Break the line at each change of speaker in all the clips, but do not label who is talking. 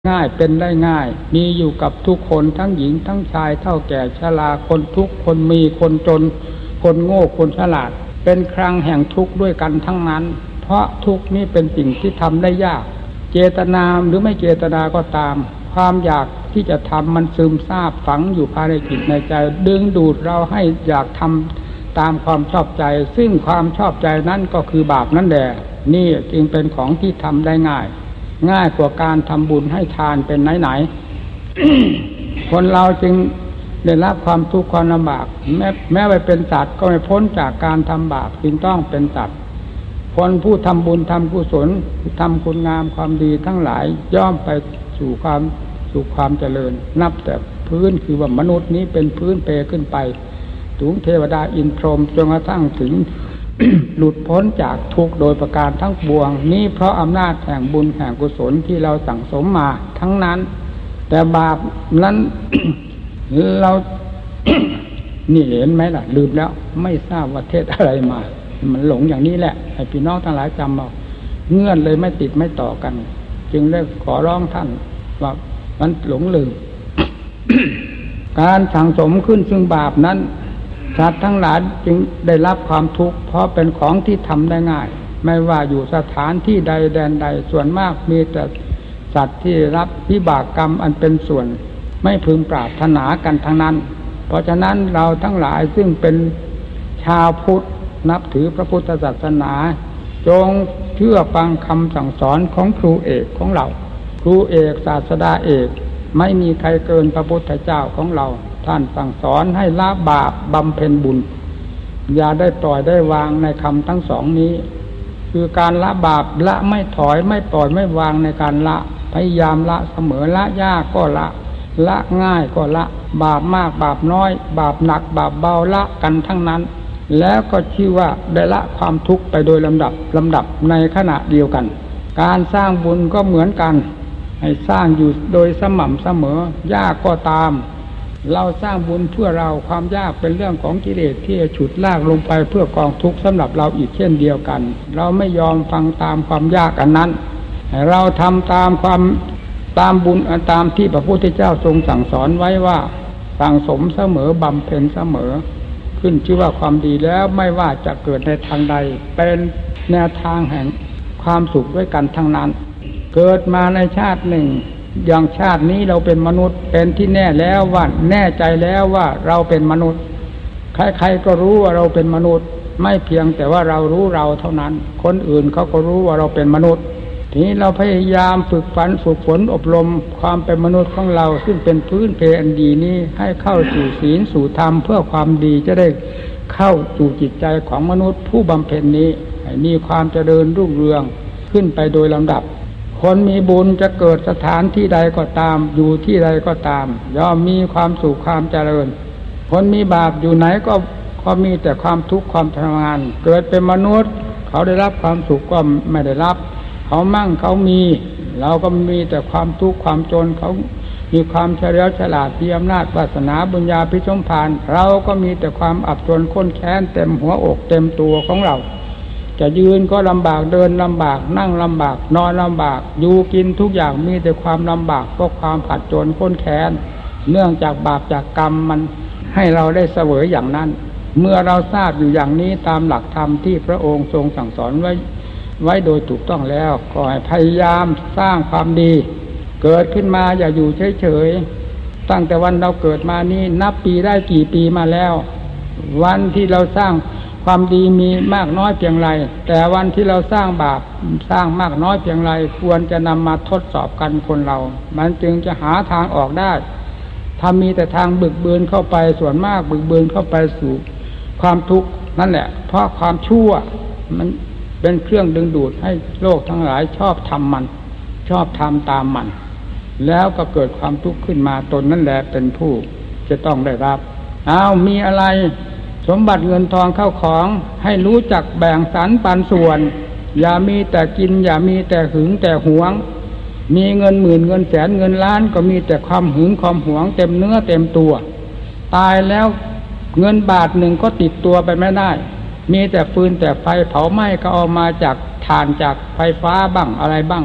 ง่ายเป็นได้ง่ายมีอยู่กับทุกคนทั้งหญิงทั้งชายเฒ่าแก่ชราคนทุกข์คนมีคนจนคนโง่คนฉลาดเป็นครั้งแห่งทุกข์ด้วยกันทั้งนั้นเพราะทุกข์นี้เป็นสิ่งที่ทำได้ยากเจตนาหรือไม่เจตนาก็ตามความอยากที่จะทำมันซึมซาบฝังอยู่ภายในจิตในใจดึงดูดเราให้อยากทำตามความชอบใจซึ่งความชอบใจนั้นก็คือบาปนั่นแหละนี่จึงเป็นของที่ทำได้ง่ายกว่าการทำบุญให้ทานเป็นไหน คนเราจึงได้รับความทุกข์ความลำบากแม้ไปเป็นสัตว์ก็ไม่พ้นจากการทำบาปจึงต้องเป็นสัตว์คนผู้ทำบุญทำกุศลทำคุณงามความดีทั้งหลายย่อมไปสู่ความเจริญนับแต่พื้นคือว่ามนุษย์นี้เป็นพื้นเปขึ้นไปถึงเทวดาอินทร์พรหมจนกระทั่งถึง หลุดพ้นจากทุกข์โดยประการทั้งปวงนี้เพราะอำนาจแห่งบุญแห่งกุศลที่เราสั่งสมมาทั้งนั้นแต่บาปนั้น เรา นี่เห็นไหมล่ะลืมแล้วไม่ทราบว่าเทศอะไรมามันหลงอย่างนี้แหละให้พี่น้องทั้งหลายจำเอาเงื่อนเลยไม่ติดไม่ต่อกันจึงได้ขอร้องท่านว่ามันหลงลืม การสั่งสมขึ้นซึ่งบาปนั้นสัตว์ทั้งหลายจึงได้รับความทุกข์เพราะเป็นของที่ทำได้ง่ายไม่ว่าอยู่สถานที่ใดแดนใดส่วนมากมีแต่สัตว์ที่รับวิบากกรรมอันเป็นส่วนไม่พึงปรารถนากันทั้งนั้นเพราะฉะนั้นเราทั้งหลายซึ่งเป็นชาวพุทธนับถือพระพุทธศาสนาจงเชื่อฟังคำสั่งสอนของครูเอกของเราครูเอกศาสดาเอกไม่มีใครเกินพระพุทธเจ้าของเราท่านสั่งสอนให้ละบาปบำเพ็ญบุญอย่าได้ปล่อยได้วางในคำทั้งสองนี้คือการละบาปละไม่ถอยไม่ปล่อยไม่วางในการละพยายามละเสมอละยากก็ละง่ายก็ละบาปมากบาปน้อยบาปหนักบาปเบาละกันทั้งนั้นแล้วก็ชื่อว่าได้ละความทุกข์ไปโดยลำดับในขณะเดียวกันการสร้างบุญก็เหมือนกันให้สร้างอยู่โดยสม่ำเสมอยากก็ตามเราสร้างบุญเพื่อเราความยากเป็นเรื่องของกิเลสที่จะฉุดลากลงไปเพื่อกองทุกข์สำหรับเราอีกเช่นเดียวกันเราไม่ยอมฟังตามความยากอันนั้นเราทำตามบุญตามที่พระพุทธเจ้าทรงสั่งสอนไว้ว่าสั่งสมเสมอบำเพ็ญเสมอขึ้นชื่อว่าความดีแล้วไม่ว่าจะเกิดในทางใดเป็นแนวทางแห่งความสุขด้วยกันทั้งนั้นเกิดมาในชาติหนึ่งอย่างชาตินี้เราเป็นมนุษย์เป็นที่แน่แล้วว่าแน่ใจแล้วว่าเราเป็นมนุษย์ใครๆก็รู้ว่าเราเป็นมนุษย์ไม่เพียงแต่ว่าเรารู้เราเท่านั้นคนอื่นเขาก็รู้ว่าเราเป็นมนุษย์ทีนี้เราพยายามฝึกฝนอบรมความเป็นมนุษย์ของเราซึ่งเป็นพื้นเพอันดีนี้ให้เข้าสู่ศีลสู่ธรรมเพื่อความดีจะได้เข้าสู่จิตใจของมนุษย์ผู้บำเพ็ญนี้ให้มีความเจริญรุ่งเรืองขึ้นไปโดยลำดับคนมีบุญจะเกิดสถานที่ใดก็ตามอยู่ที่ใดก็ตามย่อมมีความสุขความเจริญคนมีบาปอยู่ไหนก็มีแต่ความทุกข์ความทรมานเกิดเป็นมนุษย์เขาได้รับความสุขก็ไม่ได้รับเขามั่งเขามีเราก็มีแต่ความทุกข์ความจนเขามีความเฉลียวฉลาดมีอำนาจวาสนาบุญญาภิสมภารเราก็มีแต่ความอับจนข้นแค้นเต็มหัวอกเต็มตัวของเราจะยืนก็ลำบากเดินลำบากนั่งลำบากนอนลำบากอยู่กินทุกอย่างมีแต่ความลำบากเพราะความขัดจนข้นแค้นเนื่องจากบาปจากกรรมมันให้เราได้เสวยอย่างนั้นเมื่อเราทราบอยู่อย่างนี้ตามหลักธรรมที่พระองค์ทรงสั่งสอนไว้โดยถูกต้องแล้วก็ให้พยายามสร้างความดีเกิดขึ้นมาอย่าอยู่เฉยๆตั้งแต่วันเราเกิดมานี้นับปีได้กี่ปีมาแล้ววันที่เราสร้างความดีมีมากน้อยเพียงไรแต่วันที่เราสร้างบาปสร้างมากน้อยเพียงไรควรจะนำมาทดสอบกันคนเรามันจึงจะหาทางออกได้ถ้ามีแต่ทางบึกบืนเข้าไปส่วนมากบึกบืนเข้าไปสู่ความทุกข์นั่นแหละเพราะความชั่วมันเป็นเครื่องดึงดูดให้โลกทั้งหลายชอบทำมันชอบทำตามมันแล้วก็เกิดความทุกข์ขึ้นมาตนนั่นแหละเป็นผู้จะต้องได้รับมีอะไรสมบัติเงินทองเข้าของให้รู้จักแบ่งสรรปันส่วนอย่ามีแต่กินอย่ามีแต่หึงแต่หวงมีเงินหมื่นเงินแสนเงินล้านก็มีแต่ความหึงความหวงเต็มเนื้อเต็มตัวตายแล้วเงินบาทหนึ่งก็ติดตัวไปไม่ได้มีแต่ฟืนแต่ไฟเผาไหม้ก็เอามาจากถ่านจากไฟฟ้าบ้างอะไรบ้าง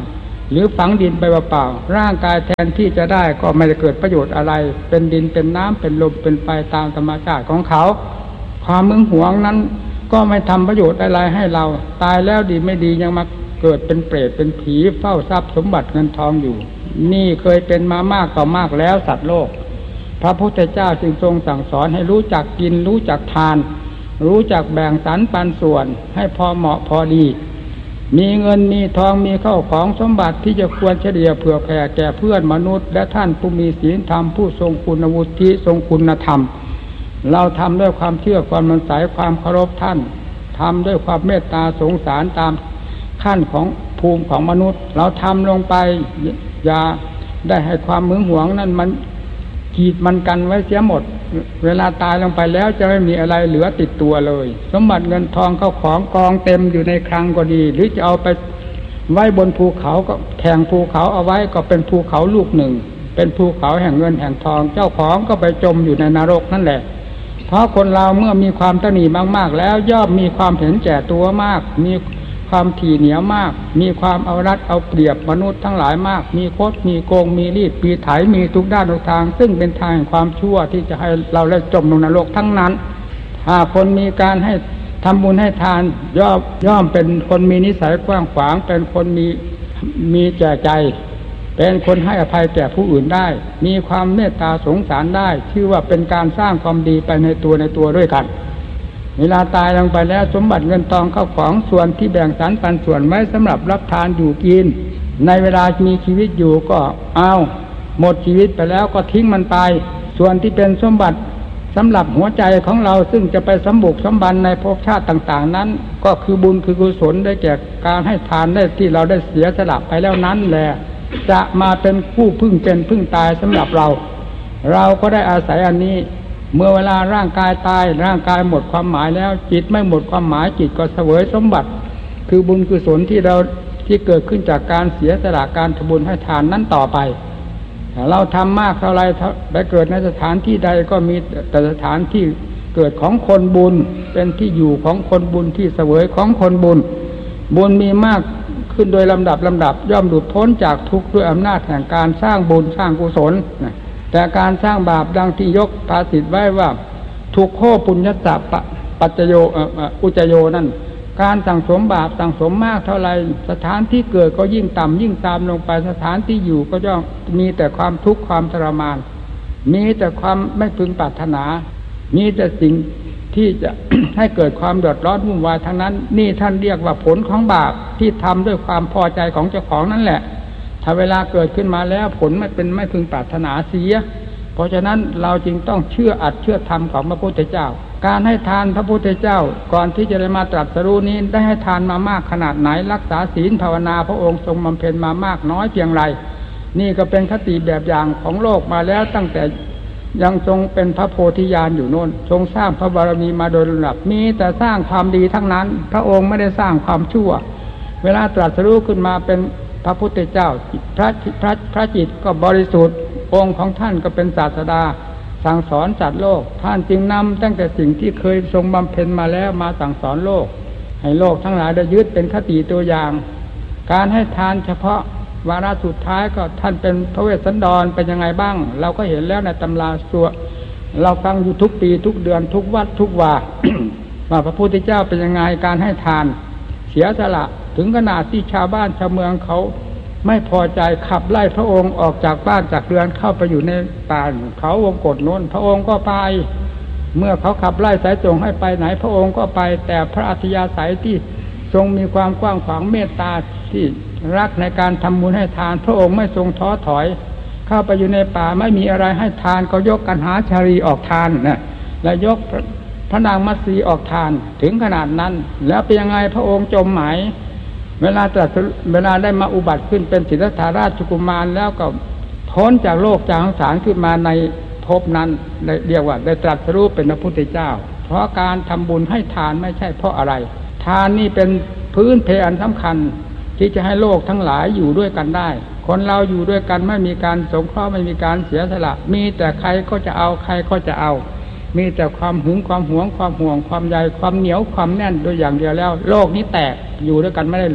หรือฝังดินไปเปล่าๆร่างกายแทนที่จะได้ก็ไม่ได้เกิดประโยชน์อะไรเป็นดินเป็นน้ำเป็นลมเป็นไฟตามธรรมชาติของเขาความมึงหวงนั้นก็ไม่ทำประโยชน์อะไรให้เราตายแล้วดีไม่ดียังมาเกิดเป็นเปรตเป็นผีเฝ้าทรัพย์สมบัติเงินทองอยู่นี่เคยเป็นมามากต่อมากแล้วสัตว์โลกพระพุทธเจ้าจึงทรงสั่งสอนให้รู้จักกินรู้จักทานรู้จักแบ่งสรรปันส่วนให้พอเหมาะพอดีมีเงินมีทองมีเข้าของสมบัติที่จะควรเฉลี่ยเผื่อแผ่แก่เพื่อนมนุษย์และท่านผู้มีศีลธรรมผู้ทรงคุณวุฒิทรงคุณธรรมเราทำด้วยความเชื่อความมั่นใจความเคารพท่านทำด้วยความเมตตาสงสารตามขั้นของภูมิของมนุษย์เราทำลงไปอย่าได้ให้ความหึงหวงนั้นมันกีดมันกันไว้เสียหมดเวลาตายลงไปแล้วจะไม่มีอะไรเหลือติดตัวเลยสมบัติเงินทองเข้าของกองเต็มอยู่ในคลังก็ดีหรือจะเอาไปไว้บนภูเขาก็แข่งภูเขาเอาไว้ก็เป็นภูเขาลูกหนึ่งเป็นภูเขาแห่งเงินแห่งทองเจ้าของก็ไปจมอยู่ในนรกนั่นแหละเพราะคนเราเมื่อมีความตนีมากๆแล้วย่อมมีความเห็นแก่ตัวมากมีความถี่เหนียวมากมีความเอารัดเอาเปรียบมนุษย์ทั้งหลายมากมีคดมีโกงมีรีดมีไถมีทุกด้านทุกทางซึ่งเป็นทางแห่งความชั่วที่จะให้เราได้จมลงนรกทั้งนั้นถ้าคนมีการให้ทำบุญให้ทานย่อมเป็นคนมีนิสัยกว้างขวางเป็นคนมีแก่ใจเป็นคนให้อภัยแก่ผู้อื่นได้มีความเมตตาสงสารได้ชื่อว่าเป็นการสร้างความดีไปในตัวด้วยกันเวลาตายลงไปแล้วสมบัติเงินทองเข้าของส่วนที่แบ่งสรรปันส่วนไว้สำหรับรับทานอยู่กินในเวลามีชีวิตอยู่ก็เอาหมดชีวิตไปแล้วก็ทิ้งมันไปส่วนที่เป็นสมบัติสำหรับหัวใจของเราซึ่งจะไปสมบุกสมบันในภพชาติต่างๆนั้นก็คือบุญคือกุศลได้แก่การให้ทานได้ที่เราได้เสียสละไปแล้วนั้นแหละจะมาเป็นผู้พึ่งเป็นพึ่งตายสำหรับเราก็ได้อาศัยอันนี้เมื่อเวลาร่างกายตายร่างกายหมดความหมายแล้วจิตไม่หมดความหมายจิตก็เสวยสมบัติคือบุญกุศลที่เกิดขึ้นจากการเสียสละการทำบุญให้ทานนั้นต่อไปเราทำมากเท่าไรได้เกิดในสถานที่ใดก็มีแต่สถานที่เกิดของคนบุญเป็นที่อยู่ของคนบุญที่เสวยของคนบุญมีมากขึ้นโดยลำดับย่อมหลุดพ้นจากทุกข์ด้วยอำนาจแห่งการสร้างบุญสร้างกุศลแต่การสร้างบาปดังที่ยกภาษิตไว้ว่าทุกโคปุญญสัพปัจจโยอุจโยนั่นการสั่งสมบาปสั่งสมมากเท่าไรสถานที่เกิดก็ยิ่งต่ำยิ่งตามลงไปสถานที่อยู่ก็ย่อมมีแต่ความทุกข์ความทรมานมีแต่ความไม่พึงปรารถนามีแต่สิ่งที่จะ ให้เกิดความเดือดร้อนวุ่นวายทั้งนั้นนี่ท่านเรียกว่าผลของบาปที่ทำด้วยความพอใจของเจ้าของนั่นแหละถ้าเวลาเกิดขึ้นมาแล้วผลไม่พึงปรารถนาเสียเพราะฉะนั้นเราจึงต้องเชื่ออัดเชื่อธรรมของพระพุทธเจ้าการให้ทานพระพุทธเจ้าก่อนที่จะได้มาตรัสรู้นี้ได้ให้ทานมามากขนาดไหนรักษาศีลภาวนาพระองค์ทรงบำเพ็ญมามากน้อยเพียงไรนี่ก็เป็นคติแบบอย่างของโลกมาแล้วตั้งแต่ยังทรงเป็นพระโพธิญาณอยู่โน่นทรงสร้างพระบารมีมาโดยลำดับมีแต่สร้างความดีทั้งนั้นพระองค์ไม่ได้สร้างความชั่วเวลาตรัสรู้ขึ้นมาเป็นพระพุทธเจ้าพระจิตก็บริสุทธิ์องค์ของท่านก็เป็นศาสดาสั่งสอนสัตว์โลกท่านจึงนำตั้งแต่สิ่งที่เคยทรงบำเพ็ญมาแล้วมาสั่งสอนโลกให้โลกทั้งหลายได้ยึดเป็นคติตัวอย่างการให้ทานเฉพาะวาระสุดท้ายก็ท่านเป็นพระเวสสันดรเป็นยังไงบ้างเราก็เห็นแล้วในตำราสวดเราฟังอยู่ทุกปีทุกเดือนทุกวัดทุกวา ว่าพระพุทธเจ้าเป็นยังไงการให้ทานเสียสละถึงขนาดที่ชาวบ้านชาวเมืองเขาไม่พอใจขับไล่พระองค์ออกจากบ้านจากเรือนเข้าไปอยู่ในป่าเขาวงกฏโน้นพระองค์ก็ไปเมื่อเขาขับไล่สายจงให้ไปไหนพระองค์ก็ไปแต่พระอัธยาศัยที่ทรงมีความกว้างขวางเมตตาที่รักในการทำบุญให้ทานพระองค์ไม่ทรงท้อถอยเข้าไปอยู่ในป่าไม่มีอะไรให้ทานก็ยกกันหาชาลีออกทานนะและยกพระนางมัตสีออกทานถึงขนาดนั้นแล้วเป็นยังไงพระองค์จมหมายเวลาได้มาอุบัติขึ้นเป็นสิทธัตถราชกุมารแล้วก็พ้นจากโลกจากสงสารขึ้นมาในภพนั้นเรียกว่าได้ตรัสรู้เป็นพระพุทธเจ้าเพราะการทำบุญให้ทานไม่ใช่เพราะอะไรทานนี่เป็นพื้นเพอันสำคัญที่จะให้โลกทั้งหลายอยู่ด้วยกันได้คนเราอยู่ด้วยกันไม่มีการสงเคราะห์ไม่มีการเสียสละมีแต่ใครก็จะเอาใครก็จะเอามีแต่ความหึงความหวงความห่วงความใยความเหนียวความแน่นโดยอย่างเดียวแล้วโลกนี้แตกอยู่ด้วยกันไม่ได้เลย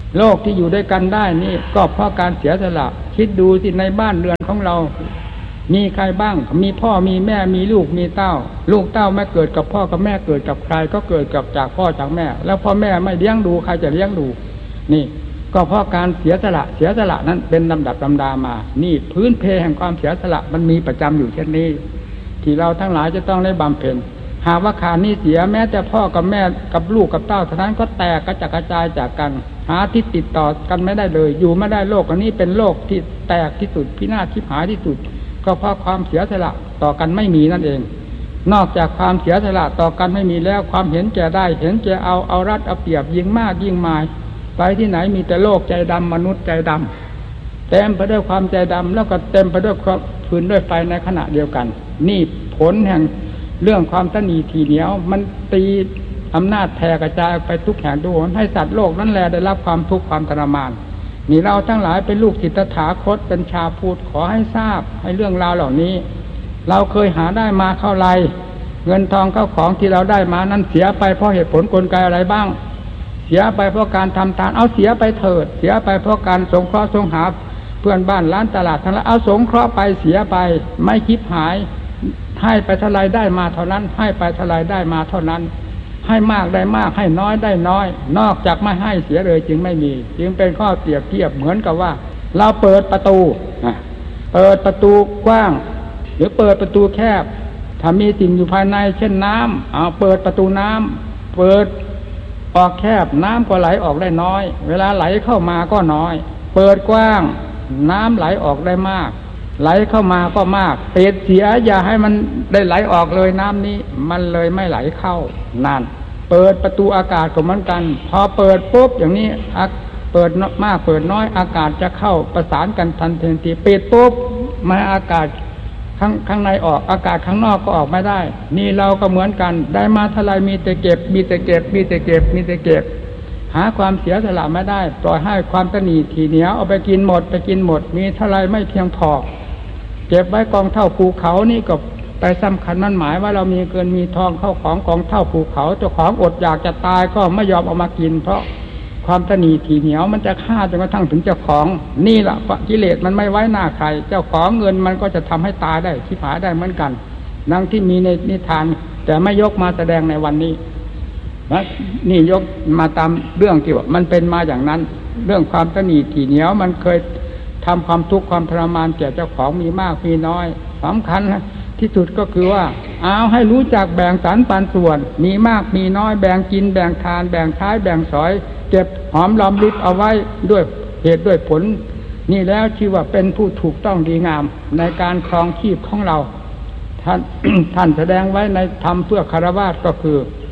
โลกที่อยู่ด้วยกันได้นี่ก็เพราะการเสียสละคิดดูสิในบ้านเรือนของเรามีใครบ้างมีพ่อมีแม่มีลูกมีเต้าลูกเต้าไม่เกิดกับพ่อกับแม่เกิดกับใครก็เกิดกับจากพ่อจากแม่แล้วพ่อแม่ไม่เลี้ยงดูใครจะเลี้ยงดูนี่ก็เพราะการเสียสละนั้นเป็นลำดับลำดามานี่พื้นเพแห่งความเสียสละมันมีประจำอยู่เช่นนี้ที่เราทั้งหลายจะต้องได้บำเพ็ญหากว่าขาดนี้เสียแม้แต่พ่อกับแม่กับลูกกับเต้าเท่านั้นก็แตกกระจัดกระจายจากกันหาที่ติดต่อกันไม่ได้เลยอยู่ไม่ได้โลกอันนี้เป็นโลกที่แตกที่สุดพินาศชิบหายที่สุดก็เพราะความเสียสละต่อกันไม่มีนั่นเองนอกจากความเสียสละต่อกันไม่มีแล้วความเห็นแก่ได้เห็นแก่เอารัดเอาเปรียบยิ่งมากยิ่งมายไปที่ไหนมีแต่โลกใจดำมนุษย์ใจดำเต็มไปด้วยความใจดำแล้วก็เต็มไปด้วยความฟืนด้วยไฟในขณะเดียวกันนี่ผลแห่งเรื่องความตนีทีเหนียวมันตีอำนาจแผ่กระจายไปทุกแห่งทุกหนให้สัตว์โลกนั้นแลได้รับความทุกข์ความทรมานนี่เราทั้งหลายเป็นลูกศิษย์ตถาคตเป็นชาวพุทธขอให้ทราบให้เรื่องราวเหล่านี้เราเคยหาได้มาเท่าไรเงินทองเข้าของที่เราได้มานั้นเสียไปเพราะเหตุผลกลไกอะไรบ้างเสียไปเพราะการทำทานเอาเสียไปเถิดเสียไปเพราะการสงเคราะห์สงหาเพื่อนบ้านร้านตลาดทั้งหลายเอาสงเคราะห์ไปเสียไปไม่คิดหายให้ไปเท่าไรได้มาเท่านั้นให้ไปเท่าไรได้มาเท่านั้นให้มากได้มากให้น้อยได้น้อยนอกจากไม่ให้เสียเลยจึงไม่มีจึงเป็นข้อเปรียบเทียบเหมือนกับว่าเราเปิดประตูกว้างหรือเปิดประตูแคบถ้ามีสิ่งอยู่ภายในเช่นน้ำเอาเปิดประตูน้ำเปิดออกแคบน้ำก็ไหลออกได้น้อยเวลาไหลเข้ามาก็น้อยเปิดกว้างน้ำไหลออกได้มากไหลเข้ามาก็มากปิดเสียอย่าให้มันได้ไหลออกเลยน้ำนี้มันเลยไม่ไหลเข้านั่นเปิดประตูอากาศก็เหมือนกันพอเปิดปุ๊บอย่างนี้เปิดมากเปิดน้อยอากาศจะเข้าประสานกันทันทีปิดปุ๊บมาอากาศข้างในออกอากาศข้างนอกก็ออกไม่ได้นี่เราก็เหมือนกันได้มาเท่าไรมีแต่เก็บมีแต่เก็บมีแต่เก็บมีแต่เก็บหาความเสียสละไม่ได้ปล่อยให้ความตนีทีเหนียวเอาไปกินหมดมีเท่าไรไม่เพียงพอเก็บไว้กองเท่าภูเขานี่ก็ไปสำคัญมันหมายว่าเรามีเกินมีทองเข้าของกองเท่าภูเขาเจ้าของอดอยากจะตายก็ไม่ยอมเอามากินเพราะความตนีทีเหนียวมันจะฆ่าจนกระทั่งถึงเจ้าของนี่แหละกิเลสมันไม่ไว้หน้าใครเจ้าของเงินมันก็จะทำให้ตายได้ชิบหายได้เหมือนกันดังที่มีในนิทานแต่ไม่ยกมาแสดงในวันนี้นี่ยกมาตามเรื่องที่ว่ามันเป็นมาอย่างนั้นเรื่องความตนีทีเหนียวมันเคยทำความทุกข์ความทรมานแก่เจ้าของมีมากมีน้อยสำคัญที่สุดก็คือว่าเอาให้รู้จักแบ่งสรรปันส่วนมีมากมีน้อยแบ่งกินแบ่งทานแบ่งใช้แบ่งสอยเก็บหอมรอมริบเอาไว้ด้วยเหตุด้วยผลนี่แล้วชื่อว่าเป็นผู้ถูกต้องดีงามในการครองชีพของเราท่านแสดงไว้ในธรรมเพื่อคฤหัสถ์ก็คือ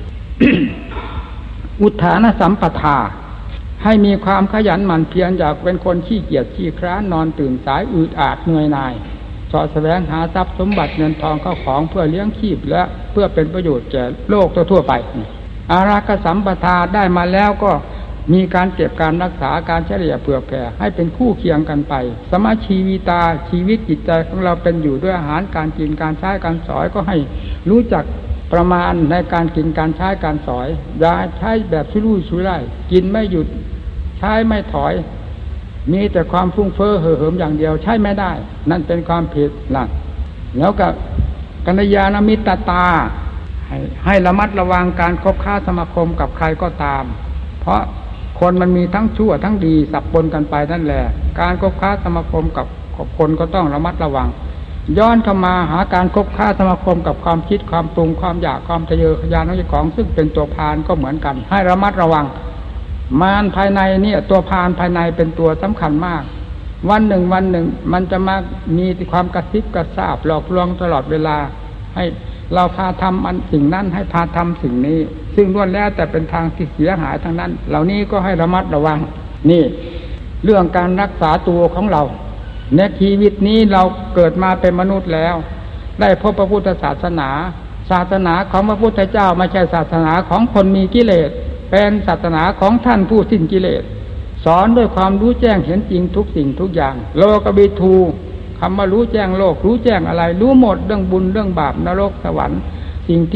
อุทธานสัมปทาให้มีความขยันหมั่นเพียรอยากเป็นคนขี้เกียจขี้คร้านนอนตื่นสายอืดอาดเหนื่อยหน่ายเสาะแสวงหาทรัพย์สมบัติเงินทองเข้าของเพื่อเลี้ยงชีพและเพื่อเป็นประโยชน์แก่โลกทั่วไปอาราคสัมปทาได้มาแล้วก็มีการเก็บการรักษาการเฉลี่ยเผื่อแผ่ให้เป็นคู่เคียงกันไปสมาชีวิตาชีวิตจิตใจของเราเป็นอยู่ด้วยอาหารการกินการใช้การสอยก็ให้รู้จักประมาณในการกินการใช้การสอยอย่าใช้แบบชุรุ่ยชุร่ายกินไม่หยุดใช้ไม่ถอยมีแต่ความฟุ้งเฟ้อเห่อเหิมอย่างเดียวใช้ไม่ได้นั่นเป็นความผิดหลักแล้วกับกัลยาณมิตรตาให้ระมัดระวังการคบค้าสมาคมกับใครก็ตามเพราะคนมันมีทั้งชั่วทั้งดีสับปนกันไปนั่นแหละการคบค้าสมาคมกับคนก็ต้องระมัดระวังย้อนเข้ามาหาการคบค้าสมาคมกับความคิดความปรุงความอยากความทะเยอทะยานของซึ่งเป็นตัวพาลก็เหมือนกันให้ระมัดระวังมารภายในเนี่ยตัวพาลภายในเป็นตัวสำคัญมากวันหนึ่งมันจะมามีความกระซิบกระซาบหลอกลวงตลอดเวลาให้เราพาทำอันสิ่งนั้นให้พาทำสิ่งนี้ซึ่งล้วนแล้วแต่เป็นทางที่เสียหายทั้งนั้นเหล่านี้ก็ให้ระมัดระวังนี่เรื่องการรักษาตัวของเราในชีวิตนี้เราเกิดมาเป็นมนุษย์แล้วได้พบพระพุทธศาสนาของพระพุทธเจ้าไม่ใช่ศาสนาของคนมีกิเลสเป็นศาสนาของท่านผู้สิ้นกิเลสสอนด้วยความรู้แจ้งเห็นจริงทุกสิ่งทุกอย่างโลกวิทูคำว่ารู้แจ้งโลกรู้แจ้งอะไรรู้หมดเรื่องบุญเรื่องบาปนรกสวรรค์สิ่งที่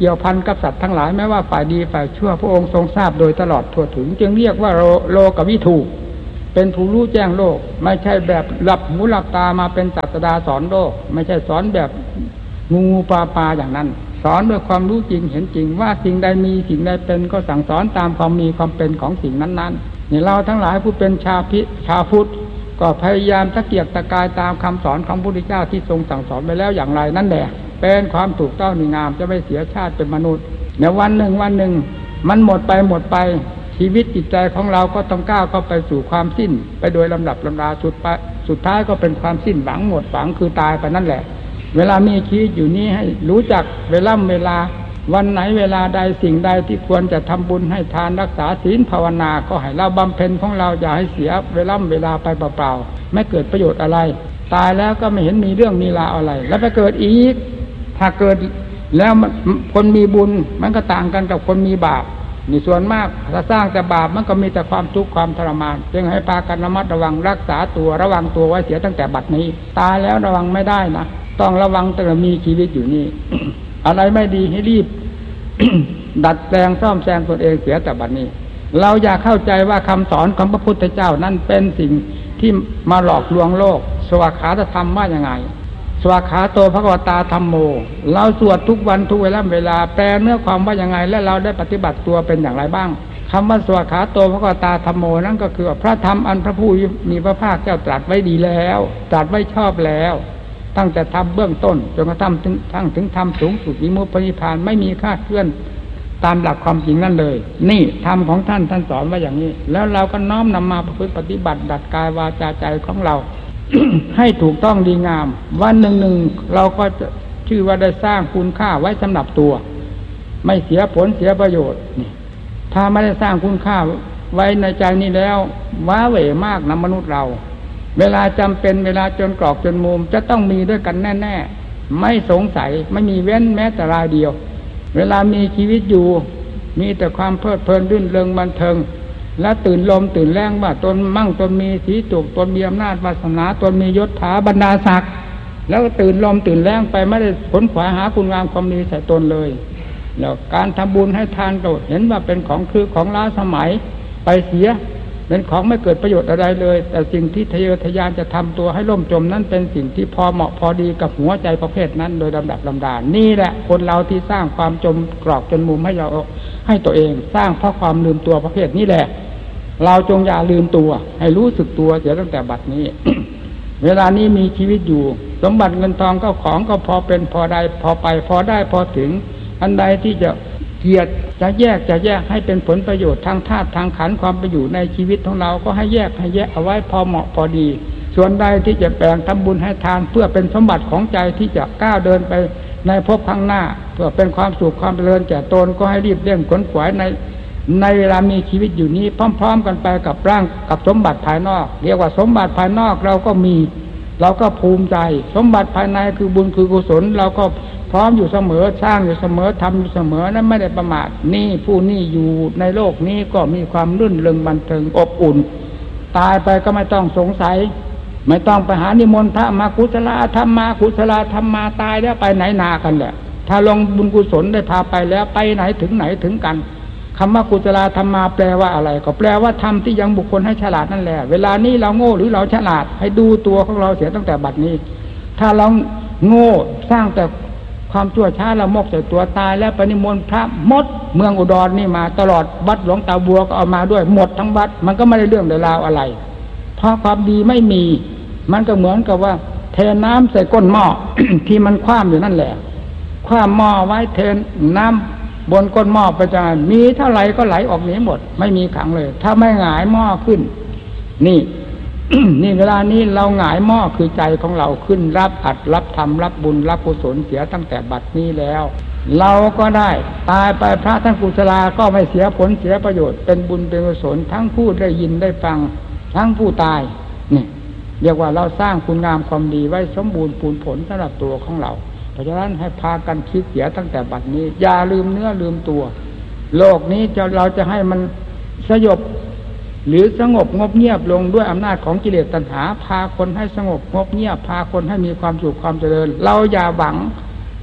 กี่ยวพันกับสัตว์ทั้งหลายแม้ว่าฝ่ายดีฝ่ายชั่วพระองค์ทรงทราบโดยตลอดทั่วถึงจึงเรียกว่าโลกวิถูเป็นผู้รู้แจ้งโลกไม่ใช่แบบหลับหูหลับตามาเป็นศาสดาสอนโลกไม่ใช่สอนแบบงูปลาอย่างนั้นสอนด้วยความรู้จริงเห็นจริงว่าสิ่งใดมีสิ่งใดเป็นก็สั่งสอนตามความมีความเป็นของสิ่งนั้นๆนี่เราทั้งหลายผู้เป็นชาวพุทธก็พยายามตะเกียกตะกายตามคำสอนของพระพุทธเจ้าที่ทรงสั่งสอนไปแล้วอย่างไรนั่นแหละเป็นความถูกต้องดีงามจะไม่เสียชาติเป็นมนุษย์ในวันหนึ่งมันหมดไปชีวิตจิตใจของเราก็ต้องก้าวเข้าไปสู่ความสิ้นไปโดยลำดับลำดาสุดท้ายก็เป็นความสิ้นหวังหมดหวังคือตายไปนั่นแหละเวลามีชีวิตอยู่นี้ให้รู้จักเวลาวันไหนเวลาใดสิ่งใดที่ควรจะทำบุญให้ทานรักษาศีลภาวนาก็ให้เราบำเพ็ญของเราอย่าให้เสียเวลาไปเปล่าๆไม่เกิดประโยชน์อะไรตายแล้วก็ไม่เห็นมีเรื่องมีราวอะไรแล้วไปเกิดอีกถ้าเกิดแล้วคนมีบุญมันก็ต่างกันกับคนมีบาปนี่ส่วนมากถ้าสร้างแต่บาปมันก็มีแต่ความทุกข์ความทรมานจึงให้พากันระมัดระวังรักษาตัวระวังตัวไว้เสียตั้งแต่บัดนี้ตายแล้วระวังไม่ได้นะต้องระวังตั้งแต่มีชีวิตอยู่นี่ อะไรไม่ดีให้รีบ ดัดแปลงซ่อมแซมตนเองเสียแต่บัดนี้เราอยากเข้าใจว่าคำสอนของพระพุทธเจ้านั้นเป็นสิ่งที่มาหลอกลวงโลกสวากขาธรรมว่ายังไงสวากขาโตภควตาธัมโมเราสวดทุกวันทุกเวลาแปลเนื้อความว่ายังไงและเราได้ปฏิบัติตัวเป็นอย่างไรบ้างคำว่าสวากขาโตภควตาธัมโมนั่นก็คือพระธรรมอันพระผู้มีพระภาคเจ้าตรัสไว้ดีแล้วตรัสไว้ชอบแล้วตั้งแต่ทำเบื้องต้นจนกระทั่งถึงทำสูงสุดวิมุตตินิพพานไม่มีคลาดเคลื่อนตามหลักความจริงนั่นเลยนี่ธรรมของท่านสอนไว้อย่างนี้แล้วเราก็น้อมนำมาประพฤติปฏิบัติดัดกายวาจาใจของเรา ให้ถูกต้องดีงามวันหนึ่งเราก็จะชื่อว่าได้สร้างคุณค่าไว้สำหรับตัวไม่เสียผลเสียประโยชน์นี่ถ้าไม่ได้สร้างคุณค่าไว้ในใจนี้แล้วว้าเหวมากนะมนุษย์เราเวลาจำเป็นเวลาจนกรอกจนมุมจะต้องมีด้วยกันแน่ๆไม่สงสัยไม่มีเว้นแม้แต่รายเดียวเวลามีชีวิตอยู่มีแต่ความเพลิดเพลินรื่นเริงบันเทิงและตื่นลมตื่นแรงว่าตนมั่งตนมีสีจุกตนมีอำนาจวาสนาตนมียศถาบรรดาศักดิ์แล้วก็ตื่นลมตื่นแรงไปไม่ได้ผลขวายหาคุณงามความดีใส่ตนเลยแล้วการทำบุญให้ทานก็เห็นว่าเป็นของล้าสมัยไปเสียเป็นของไม่เกิดประโยชน์อะไรเลยแต่สิ่งที่ทะเยอทะยานจะทำตัวให้ล่มจมนั้นเป็นสิ่งที่พอเหมาะพอดีกับหัวใจประเภทนั้นโดยลำดับลำดานี่แหละคนเราที่สร้างความจมกรอกจนมุมให้เราให้ตัวเองสร้างเพราะความลืมตัวประเภทนี้แหละเราจงอย่าลืมตัวให้รู้สึกตัวเสียตั้งแต่บัดนี้ เวลานี้มีชีวิตอยู่สมบัติเงินทองก็ของก็พอเป็นพอได้พอไปพอได้พอถึงอันใดที่จะเกียรติจะแยกให้เป็นผลประโยชน์ทางธาตุทางขันธ์ความไปอยู่ในชีวิตของเราก็ให้แยกเอาไว้พอเหมาะพอดีส่วนใดที่จะแบ่งทำบุญให้ทานเพื่อเป็นสมบัติของใจที่จะก้าวเดินไปในภพข้างหน้าเพื่อเป็นความสุขความเจริญแก่ตนก็ให้รีบเร่งขวนขวายในเวลามีชีวิตอยู่นี้พร้อมๆกันไปกับร่างกับสมบัติภายนอกเรียกว่าสมบัติภายนอกเราก็มีเราก็ภูมิใจสมบัติภายในคือบุญคือกุศลเราก็พร้อมอยู่เสมอสร้างอยู่เสมอทำอยู่เสมอนั้นไม่ได้ประมาทนี่ผู้นี่อยู่ในโลกนี้ก็มีความรื่นเริงบันเทิงอบอุ่นตายไปก็ไม่ต้องสงสัยไม่ต้องไปหานิมนต์พระมากุศลธรรมมาตายแล้วไปไหนนากันแหละถ้าลงบุญกุศลได้พาไปแล้วไปไหนถึงกันคำว่ากุศลธรรมมาแปลว่าอะไรก็แปลว่าธรรมที่ยังบุคคลให้ฉลาดนั่นแหละเวลานี้เราโง่หรือเราฉลาดให้ดูตัวของเราเสียตั้งแต่บัดนี้ถ้าเราโง่สร้างแต่ความชั่วช้าละมกใส่ตัวตายแล้วปนิมนต์พระมดเมืองอุดรนี่มาตลอดวัดหลวงตาบัวก็เอามาด้วยหมดทั้งวัดมันก็ไม่ได้เรื่องได้ราวอะไรเพราะความดีไม่มีมันก็เหมือนกับว่าเทน้ำใส่ก้นหม้อ ที่มันคว่ำอยู่นั่นแหละคว่ำหม้อไว้เทน้ำบนก้นหม้อไปจะมีเท่าไหร่ก็ไหลออกนี้หมดไม่มีขังเลยถ้าไม่หงายหม้อขึ้นนี่ นี่เวลานี้เราหงายหม้อคือใจของเราขึ้นรับอัดรับธรรมรับบุญรับกุศลเสียตั้งแต่บัดนี้แล้วเราก็ได้ตายไปพระทั้งกุศลาก็ไม่เสียผลเสียประโยชน์เป็นบุญเป็นกุศลทั้งผู้ได้ยินได้ฟังทั้งผู้ตายนี่เรียกว่าเราสร้างคุณงามความดีไว้สมบูรณ์ปูนผลสำหรับตัวของเราเพราะฉะนั้นให้พากันคิดเสียตั้งแต่บัดนี้อย่าลืมเนื้อลืมตัวโลกนี้เราจะให้มันสยบหรือสงบงบเงียบลงด้วยอำนาจของกิเลสตัณหาพาคนให้สงบงบเงียบพาคนให้มีความสุขความเจริญเราอย่าหวัง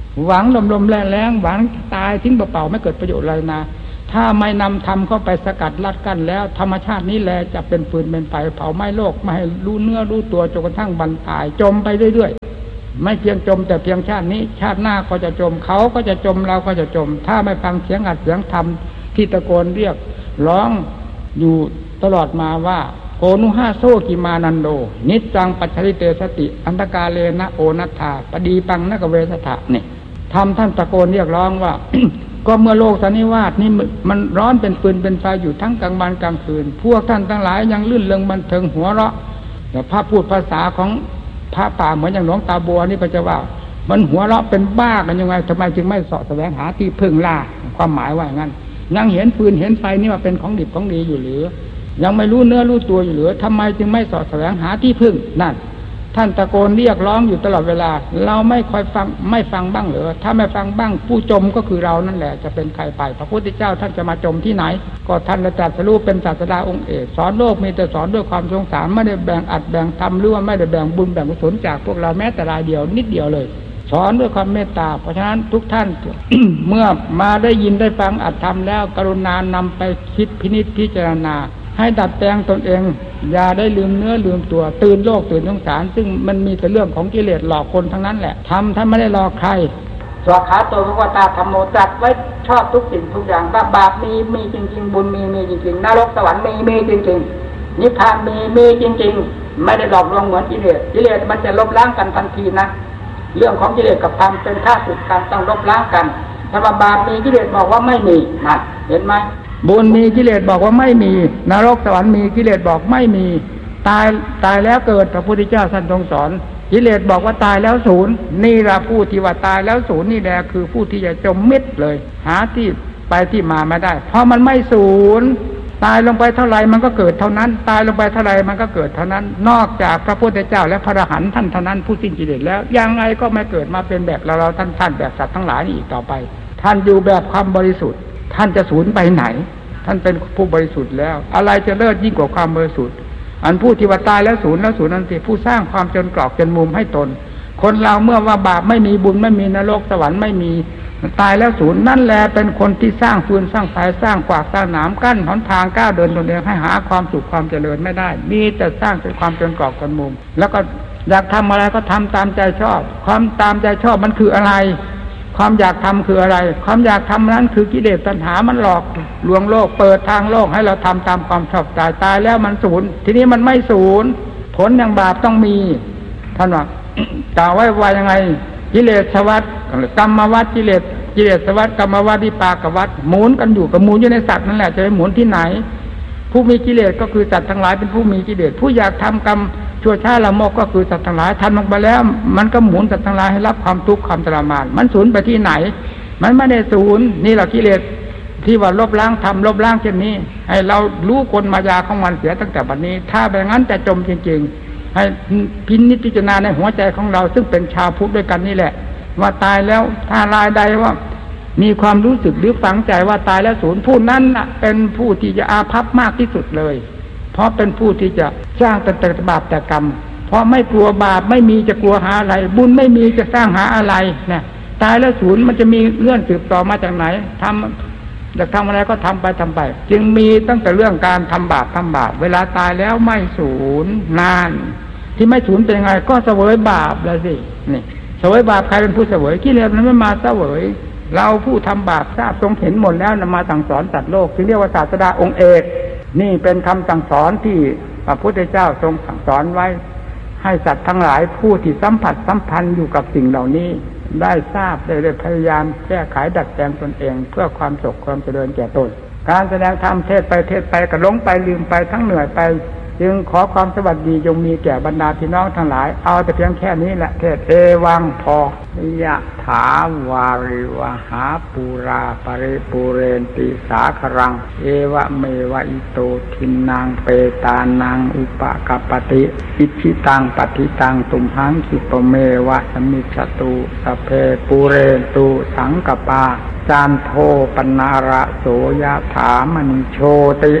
หวังลมๆแรงๆหวังตายทิ้งเปล่าๆไม่เกิดประโยชน์อะไรนะถ้าไม่นำธรรมเข้าไปสกัดลัดกั้นแล้วธรรมชาตินี้แลจะเป็นฟืนเป็นไฟเผาไหม้โลกไม่ให้รู้เนื้อรู้ตัวจนกระทั่งบรรทายจมไปเรื่อยๆไม่เพียงจมแต่เพียงชาตินี้ชาติหน้าก็จะจมเขาก็จะจมเราก็จะจมถ้าไม่ฟังเสียงอัดเสียงธรรมที่ตะโกนเรียกร้องอยู่ตลอดมาว่าโอนุหะโซกิมานันโดนิจจังปัจฉริเตสติอันตกาเลนะโอนัตถาปดีปังนกเวสถะเนี่ยทำท่านตะโกนเรียกร้องว่า ก็เมื่อโลกสันนิวาสนี่มันร้อนเป็นฟืนเป็นไฟอยู่ทั้งกลางวันกลางคืนพวกท่านทั้งหลายยังลื่นเริงบันเทิงหัวเราะแต่พระพูดภาษาของพระป่าเหมือนอย่างหลวงตาบัวนี่ก็จะว่ามันหัวเราะเป็นบ้ากันยังไงทำไมจึงไม่เสาะแสวงหาที่พึ่งล่าความหมายว่าอย่างนั้นยังเห็นฟืนเห็นไฟนี่ว่าเป็นของดิบของดีอยู่หรือยังไม่รู้เนื้อรู้ตัวอยู่หรือทำไมจึงไม่เสาะแสวงหาที่พึ่งนั่นท่านตะโกนเรียกร้องอยู่ตลอดเวลาเราไม่คอยฟังไม่ฟังบ้างเหรอถ้าไม่ฟังบ้างผู้จมก็คือเรานั่นแหละจะเป็นใครไปพระพุทธเจ้าท่านจะมาจมที่ไหนก็ท่านตรัสรู้เป็นศาสดาองค์เอกสอนโลกมีแต่สอนด้วยความสงสารไม่ได้แบ่งอัดแบ่งทำหรือว่าไม่ได้แบ่งบุญแบ่งกุศลจากพวกเราแม้แต่รายเดียวนิดเดียวเลยสอนด้วยความเมตตาเพราะฉะนั้นทุกท่าน เมื่อมาได้ยินได้ฟังอัดธรรมแล้วกรุณานำไปคิดพินิจพิจารณาให้ดัดแปลงตนเองอย่าได้ลืมเนื้อลืมตัวตื่นโลกตื่นสงสารซึ่งมันมีแต่เรื่องของกิเลสหลอกคนทั้งนั้นแหละทำท่านไม่ได้หลอกใครสวดขาโตภควตาธัมโมจัดไว้ชอบทุกสิ่งทุกอย่างบาปมีจริงๆบุญมีจริงๆนรกสวรรค์มีจริงๆนิพพานมีจริงๆไม่ได้หลอกลวงเหมือนกิเลสมันจะลบล้างกันทันทีนะเรื่องของกิเลสกับธรรมเป็นข้าศึกกันต้องลบล้างกันถ้าบาปมีกิเลสบอกว่าไม่มีนะเห็นไหมบุญมีกิเลสบอกว่าไม่มีนรกสวรรค์มีกิเลสบอกไม่มีตายแล้วเกิดพระพุทธเจ้าท่านทรงสอนกิเลสบอกว่าตายแล้วศูนย์นี่ละผู้ที่ว่าตายแล้วศูนย์นี่แหละคือผู้ที่จะจมมิดเลยหาที่ไปที่มาไม่ได้เพราะมันไม่ศูนย์ตายลงไปเท่าไรมันก็เกิดเท่านั้นตายลงไปเท่าไรมันก็เกิดเท่านั้นนอกจากพระพุทธเจ้าและพระอรหันต์ท่านเท่านั้นผู้สิ้นกิเลสแล้วยังไงก็ไม่เกิดมาเป็นแบบเราท่านแบบสัตว์ทั้งหลายนี่อีกต่อไปท่านอยู่แบบความบริสุทธิ์ท่านจะสูญไปไหนท่านเป็นผู้บริสุทธิ์แล้วอะไรจะเลิศยิ่งกว่าความบริสุทธิ์อันผู้ที่ว่าตายแล้วศูนย์นั่นสิผู้สร้างความจนกรอกจนมุมให้ตนคนเราเมื่อว่าบาปไม่มีบุญไม่มีนรกสวรรค์ไม่มีตายแล้วศูนย์นั่นแหละเป็นคนที่สร้างฟืนสร้างไฟสร้างขวากสร้างหนามกั้นหนทางก้าวเดินตนเองให้หาความสุขความเจริญไม่ได้มีแต่สร้างเป็นความจนกรอกจนมุมแล้วก็อยากทำอะไรก็ทำตามใจชอบความตามใจชอบมันคืออะไรความอยากทำคืออะไรความอยากทำนั้นคือกิเลสตัณหามันหลอกลวงโลกเปิดทางโลกให้เราทำตามความชอบใจตายแล้วมันศูนย์ทีนี้มันไม่ศูนย์ผลอย่างบาปต้องมีท่านว่ากล่าวไว้ว่ายังไงกิเลสวัฏกรรมวัฏกิเลสวัฏกรรมวัฏวิปากวัฏหมุนกันอยู่กับหมุนอยู่ในสัตว์นั่นแหละจะไปหมุนที่ไหนผู้มีกิเลสก็คือสัตว์ทั้งหลายเป็นผู้มีกิเลสผู้อยากทำกรรมชั่วช้าละโมบก็คือสัตว์ทั้งหลายทำลงไปแล้วมันก็หมุนสัตว์ทั้งหลายให้รับความทุกข์ความทรมานมันสูญไปที่ไหนมันไม่ได้สูญนี่แหละกิเลสที่ว่าลบล้างทำลบล้างเช่นนี้ให้เรารู้กลมายาของมันเสียตั้งแต่บัดนี้ถ้าแบบนั้นจะจมจริงๆให้พินิจพิจารณาในหัวใจของเราซึ่งเป็นชาวพุทธด้วยกันนี่แหละว่าตายแล้วถ้ารายใดว่ามีความรู้สึกหรือฝังใจว่าตายแล้วศูนย์ผู้นั้นเป็นผู้ที่จะอาภัพมากที่สุดเลยเพราะเป็นผู้ที่จะสร้างแต่บาปแต่กรรมเพราะไม่กลัวบาปไม่มีจะกลัวหาอะไรบุญไม่มีจะสร้างหาอะไรเนี่ยตายแล้วศูนย์มันจะมีเงื่อนสืบต่อมาจากไหนทำอยากทำอะไรก็ทำไปจึงมีตั้งแต่เรื่องการทำบาปเวลาตายแล้วไม่ศูนย์นานที่ไม่ศูนย์เป็นยังไงก็เสวยบาปแล้วสินี่เสวยบาปใครเป็นผู้เสวยกิเลสมันไม่มาเสวยเราผู้ทำบาปทราบทรงเห็นหมดแล้วนำมาสั่งสอนสัตว์โลกจึงเรียกว่าศาสดาองค์เอกนี่เป็นคำสั่งสอนที่พระพุทธเจ้าทรงสั่งสอนไว้ให้สัตว์ทั้งหลายผู้ที่สัมผัสสัมพันธ์อยู่กับสิ่งเหล่านี้ได้ทราบได้พยายามแก้ไขดัดแปลงตนเองเพื่อความสุขความเจริญแก่ตนการแสดงธรรมเทศไปก็หลงไปลืมไปทั้งเหนื่อยไปจึงขอความสวัสดีจงมีแก่บรรดาพี่น้องทั้งหลายเอาแต่เพียงแค่นี้แหละเทศเอวังพอยะถาวาริวหาปูราปริปูเรนติสาครังเอวะเมวะอิโตทินังเปตานังอุปกัปปติอิชิตังปฏิตังตุมหังคิปเมวะสมิจฉตุสเพปูเรนตุสังกปาจานโทปนาระโสยะถามณิโชติ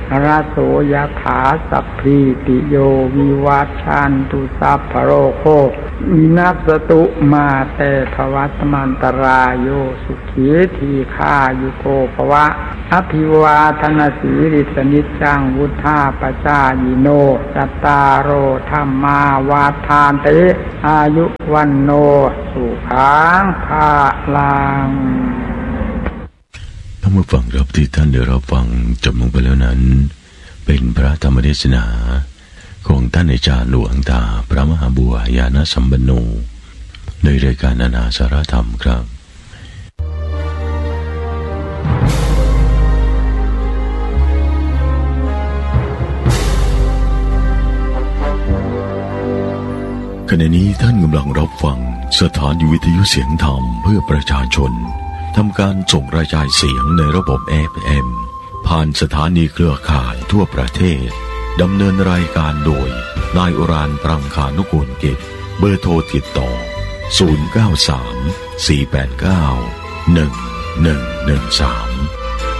ราโสยถาสัพพิติโยวิวัชชันตุสัพพโรโควินัสตุมาเตภวัตมันตรายโยสุขีทีฆายุโกภวะอภิวาทนาสีริสนิจจังวุธาปจายิโนจัตตารโอธัมมาวาทานติอายุวันโนสุขังภาลัง
ท่านผู้ฟังครับที่ท่านได้รับฟังจบลงไปแล้วนั้นเป็นพระธรรมเทศนาของท่านอาจารย์หลวงตาพระมหาบัวญาณสัมปันโนในรายการนานาสาระธรรมครับขณะนี้ท่านกำลังรับฟังสถานีวิทยุเสียงธรรมเพื่อประชาชนทำการส่งกระจายเสียงในระบบ FM ผ่านสถานีเครือข่ายทั่วประเทศดำเนินรายการโดยนายอุรานปรังคานุกูลกิจเบอร์โทรติดต่อ093 489 1113